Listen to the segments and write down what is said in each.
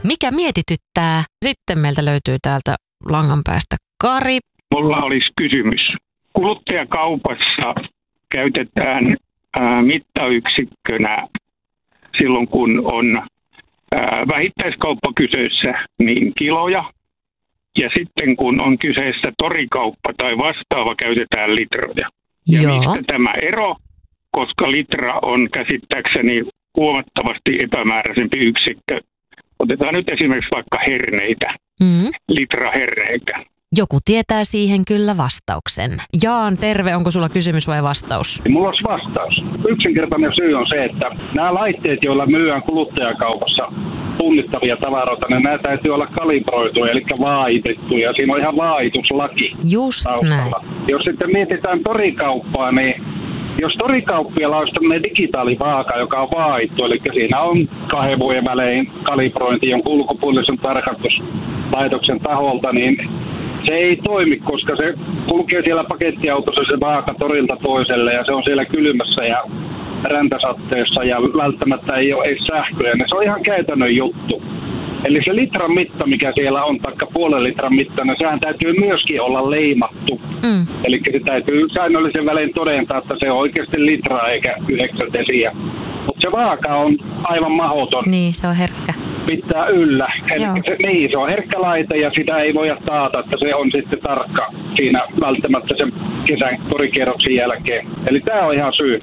Mikä mietityttää? Sitten meiltä löytyy täältä langan päästä Kari. Mulla olisi kysymys. Kuluttajakaupassa käytetään mittayksikkönä silloin, kun on vähittäiskauppa kyseessä, niin kiloja. Ja sitten kun on kyseessä torikauppa tai vastaava, käytetään litroja. Ja mistä tämä ero? Koska litra on käsittääkseni huomattavasti epämääräisempi yksikkö. Otetaan nyt esimerkiksi vaikka herneitä, litraherneitä. Joku tietää siihen kyllä vastauksen. Jaan, terve, onko sulla kysymys vai vastaus? Mulla olisi vastaus. Yksinkertainen syy on se, että nämä laitteet, joilla myydään kuluttajakaupassa punnittavia tavaroita, niin nämä täytyy olla kalibroituja, eli vaahitettuja. Siinä on ihan vaahituslaki. Just näin. Jos sitten mietitään torikauppaa, niin jos torikauppialla olisi tämmöinen digitaalivaaka, joka on vaahittu, eli siinä on 2 vuoden välein kalibrointi jonkun ulkopuolisen tarkastuslaitoksen taholta, niin se ei toimi, koska se kulkee siellä pakettiautossa se vaaka torilta toiselle ja se on siellä kylmässä ja räntäsatteessa ja välttämättä ei ole edes sähköjä. Se on ihan käytännön juttu. Eli se litran mitta, mikä siellä on, taikka puolen litran mittainen, sehän täytyy myöskin olla leimattu. Eli se täytyy säännöllisen välein todentaa, että se on oikeasti litraa eikä 9 desiä. Mutta se vaaka on aivan mahdoton. Niin, se on herkkä. Pitää yllä. Se on herkkä laite ja sitä ei voida taata, että se on sitten tarkka siinä välttämättä sen kesän torikierroksen jälkeen. Eli tämä on ihan syy.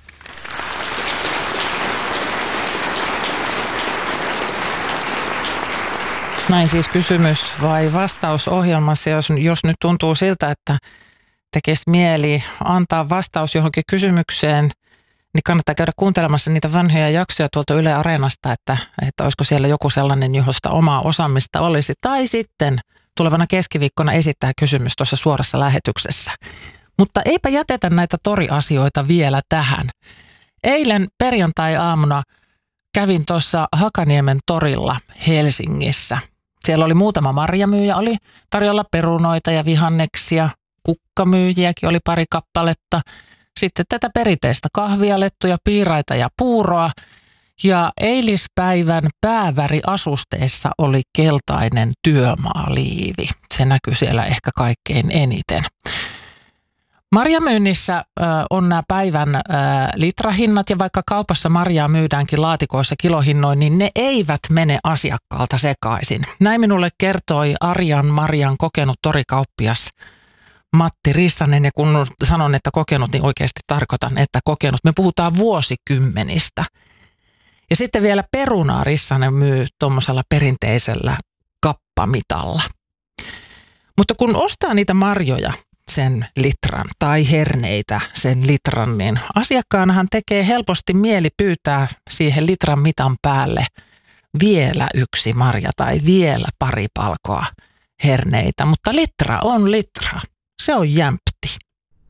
Näin siis kysymys vai vastaus ohjelmassa, jos nyt tuntuu siltä, että tekisi mieli antaa vastaus johonkin kysymykseen, niin kannattaa käydä kuuntelemassa niitä vanhoja jaksoja tuolta Yle Areenasta, että olisiko siellä joku sellainen, josta omaa osaamista olisi. Tai sitten tulevana keskiviikkona esittää kysymys tuossa suorassa lähetyksessä. Mutta eipä jätetä näitä toriasioita vielä tähän. Eilen perjantai-aamuna kävin tuossa Hakaniemen torilla Helsingissä. Siellä oli muutama marjamyyjä, oli tarjolla perunoita ja vihanneksia, kukkamyyjiäkin oli pari kappaletta. Sitten tätä perinteistä kahvia, lettuja, piiraita ja puuroa. Ja eilispäivän pääväriasusteissa oli keltainen työmaaliivi. Se näkyy siellä ehkä kaikkein eniten. Marjamyynnissä on nämä päivän litrahinnat ja vaikka kaupassa marjaa myydäänkin laatikoissa kilohinnoin, niin ne eivät mene asiakkaalta sekaisin. Näin minulle kertoi Arjan Marjan kokenut torikauppias Matti Rissanen, ja kun sanon, että kokenut, niin oikeasti tarkoitan, että kokenut. Me puhutaan vuosikymmenistä. Ja sitten vielä perunaa Rissanen myy tuommoisella perinteisellä kappamitalla. Mutta kun ostaa niitä marjoja sen litran tai herneitä sen litran, niin asiakkaanahan tekee helposti mieli pyytää siihen litran mitan päälle vielä 1 marja tai vielä pari palkoa herneitä. Mutta litra on litra. Se on jämpti.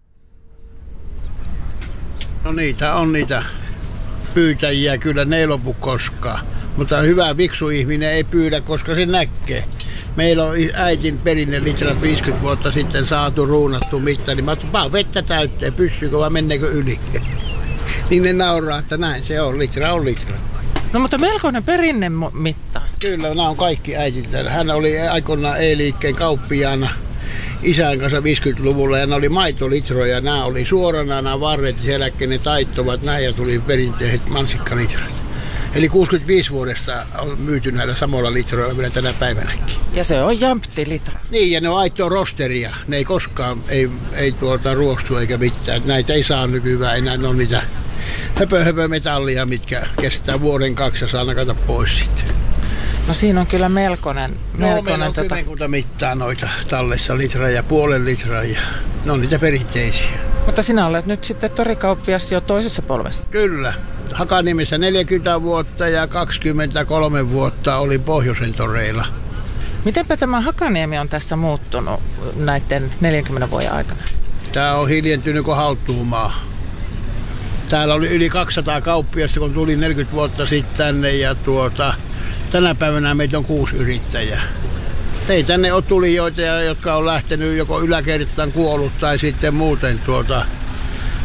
No niitä on niitä pyytäjiä, kyllä ne ei lopu koskaan. Mutta hyvä viksu ihminen ei pyydä, koska se näkee. Meillä on äitin perinne litrat 50 vuotta sitten saatu ruunattu mitta, niin mä oon vettä täytteen, pyssyykö vai menneekö yli. Niin ne nauraa, että näin se on, litra on litra. No mutta melkoinen perinnemitta. Kyllä, nämä on kaikki äitin täällä. Hän oli aikoinaan E-liikkeen kauppiaana isän kanssa 50-luvulla ja nämä oli maitolitroja. Nämä oli suorana nämä varret, sen jälkeen ne taittuvat näin ja tuli perinteiset mansikkalitrat. Eli 65 vuodesta on myyty näillä samoilla litroilla vielä tänä päivänäkin. Ja se on jämpti litra. Niin, ja ne on aitoa rosteria. Ne ei koskaan ei ruostu eikä mitään. Näitä ei saa nykyään enää. Ne on niitä höpö-metallia, mitkä kestää vuoden 2 ja saa nakata pois sitten. No siinä on kyllä melkoinen. Meillä on kymmenkunta mittaa noita tallessa, litraa ja puolen litraa. Ja ne on niitä perinteisiä. Mutta sinä olet nyt sitten torikauppias jo toisessa polvessa. Kyllä. Hakaniemessä 40 vuotta ja 23 vuotta olin Pohjoisen toreilla. Mitenpä tämä Hakaniemi on tässä muuttunut näiden 40 vuoden aikana? Tämä on hiljentynyt kuin haltuumaa. Täällä oli yli 200 kauppiasta, kun tuli 40 vuotta sitten tänne ja tänä päivänä meitä on 6 yrittäjää. Ei tänne ole tulijoita, jotka on lähtenyt joko yläkertaan kuollut tai sitten muuten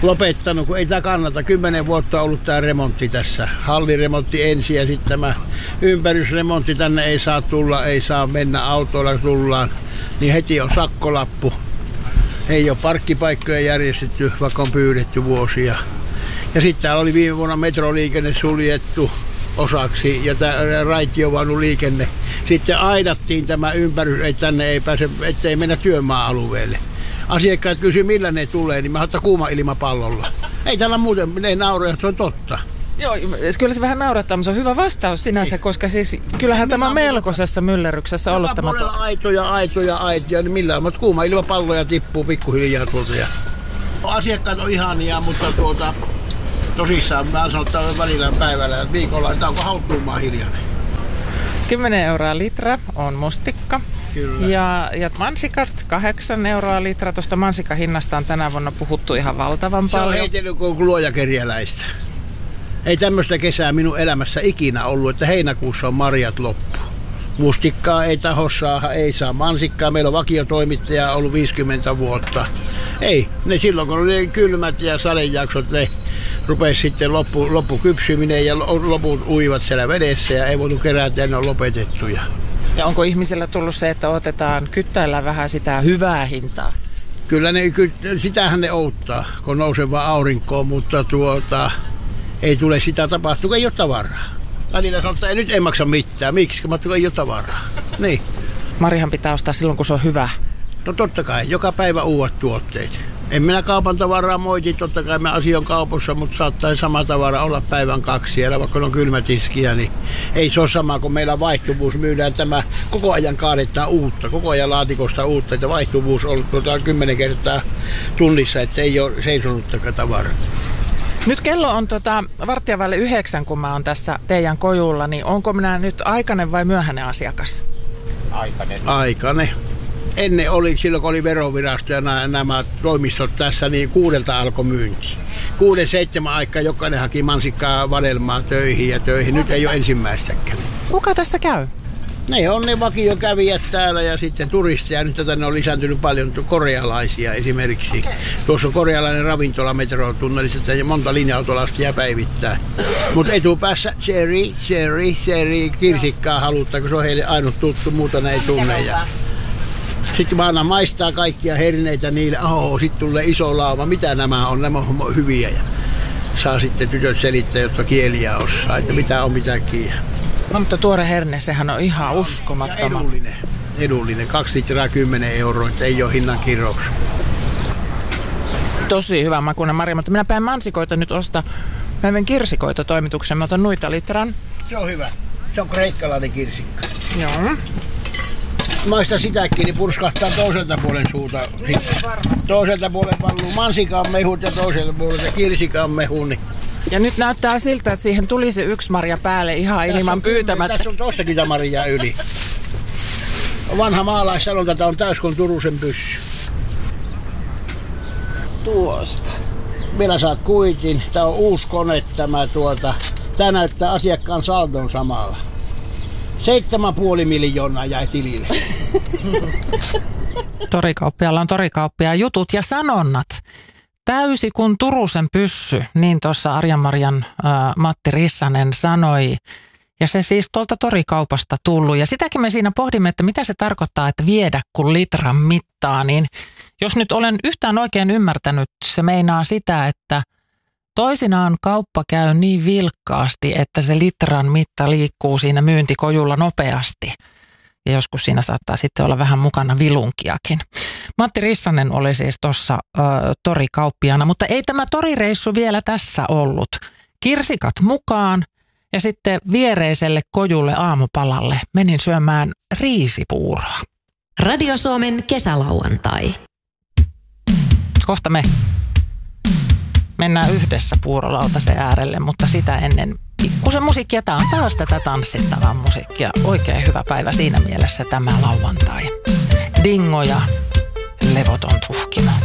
lopettanut, kun ei tämä kannata. 10 vuotta on ollut tämä remontti tässä. Halliremontti ensin ja sitten tämä ympärysremontti. Tänne ei saa tulla, ei saa mennä autoilla tullaan. Niin heti on sakkolappu. Ei ole parkkipaikkoja järjestetty, vaikka on pyydetty vuosia. Ja sitten täällä oli viime vuonna metroliikenne suljettu osaksi ja tämä raitiovaunuliikenne. Sitten aidattiin tämä ympärys, että tänne ei pääse, ettei mennä työmaa-alueelle. Asiakkaat kysyivät, millä ne tulee, niin mä ottaa kuuma ilmapallolla. Ei täällä muuten, ne nauraa, se on totta. Joo, kyllä se vähän naurattaa, mutta se on hyvä vastaus sinänsä, koska siis kyllähän tämä on melkoisessa myllerryksessä ollut tämä. Aitoja, niin millään, mutta kuuma ilmapalloja tippuu pikkuhiljaa tuolta. Ja asiakkaat on ihania, mutta tosissaan mä sanon, että välillä päivällä ja viikolla, että onko hauttuumaan hiljainen. 10 euroa litra on mustikka. Kyllä. Ja mansikat 8 euroa litra. Tuosta mansikahinnasta on tänä vuonna puhuttu ihan valtavan paljon. Se on heitellyt kuin luojakerjäläistä. Ei tämmöistä kesää minun elämässä ikinä ollut, että heinäkuussa on marjat loppu. Mustikkaa ei taho saada, ei saa mansikkaa. Meillä on vakiotoimittaja ollut 50 vuotta. Ei, ne silloin kun oli kylmät ja sadejaksot, ne rupesi sitten loppukypsyminen ja loput uivat siellä vedessä ja ei voitu kerätä ja ne on lopetettuja. Ja onko ihmisillä tullut se, että kyttäillään vähän sitä hyvää hintaa? Kyllä sitähän ne outtaa, kun nousevaa aurinkoa, mutta ei tule sitä tapahtua, ei ole tavaraa. Välillä sanoo, että nyt ei maksa mitään. Miksi? Kun ei ole tavaraa. Niin. Marihan pitää ostaa silloin, kun se on hyvä. No totta kai, joka päivä uudet tuotteet. En minä kaupan tavaraa moiti, totta kai mä asioin kaupassa, mutta saattaa sama tavara olla päivän 2 siellä, vaikka on kylmätiskiä, niin ei se ole sama, kun meillä vaihtuvuus myydään tämä, koko ajan kaadetaan uutta, koko ajan laatikosta uutta, että vaihtuvuus on 10 kertaa tunnissa, että ei ole seisonutta tavaraa. Nyt kello on 8:15, kun mä oon tässä teidän kojulla, niin onko minä nyt aikainen vai myöhäinen asiakas? Aikainen. Ennen oli, silloin kun oli verovirasto ja nämä toimistot tässä, niin 6 alkoi myynti. 6-7 aikaa jokainen haki mansikkaa vadelmaa töihin. Nyt ei ole ensimmäistäkään. Kuka tässä käy? Ne on ne vakiokävijät täällä ja sitten turisteja. Nyt tänne on lisääntynyt paljon korealaisia esimerkiksi. Okay. Tuossa on korealainen ravintola metrotunnelissa ja monta linja-autolastia päivittää. Mutta etupäässä cherry, kirsikkaa haluttaa, kun se on heille ainut tuttu, muuta ne ei tunne. Sitten mä annan maistaa kaikkia herneitä niille. Sitten tulee iso lauma. Mitä nämä on? Nämä on hyviä. Ja saa sitten tytöt selittää, jotka kieliä osaa, että mitä on mitäkin. No, mutta tuore herne, sehän on ihan uskomattoman. Edullinen. 2 litraa 10 euroa, että ei ole hinnan kirous. Tosi hyvä makuinen Mari, mutta minä päin mansikoita nyt ostaa. Mä menen kirsikoita toimitukseen, mä otan nuita litran. Se on hyvä. Se on kreikkalainen kirsikka. Joo. Maista sitäkin, niin purskahtaa toiselta puolen suuta. Toiselta puolen palluu mansikan mehut ja toiselta puolelta kirsikan mehu. Niin. Ja nyt näyttää siltä, että siihen tuli se 1 marja päälle ihan ilman pyytämättä. Tässä on toistakin marjaa yli. Vanha maalaissalonta, tämä on täys kuin Turusen pyssy. Tuosta. Vielä saat kuitin. Tämä on uusi kone tämä Tämä näyttää asiakkaan saldon samalla. 7,5 miljoonaa jäi tilille. Torikauppialla on torikauppia jutut ja sanonnat. Täysi kuin Turusen pyssy, niin tuossa Arjan-Marjan Matti Rissanen sanoi. Ja se siis tuolta torikaupasta tullut. Ja sitäkin me siinä pohdimme, että mitä se tarkoittaa, että viedä kun litran mittaa. Niin jos nyt olen yhtään oikein ymmärtänyt, se meinaa sitä, että toisinaan kauppa käy niin vilkkaasti, että se litran mitta liikkuu siinä myyntikojulla nopeasti. Ja joskus siinä saattaa sitten olla vähän mukana vilunkiakin. Matti Rissanen oli siis tuossa torikauppiana, mutta ei tämä torireissu vielä tässä ollut. Kirsikat mukaan ja sitten viereiselle kojulle aamupalalle menin syömään riisipuuroa. Radio Suomen kesälauantai. Kohta me mennään yhdessä puurolautasen äärelle, mutta sitä ennen pikkusen musiikkia. Tämä on taas tätä tanssittavaa musiikkia. Oikein hyvä päivä siinä mielessä tämä lauantai. Dingo ja levoton tuhkimo.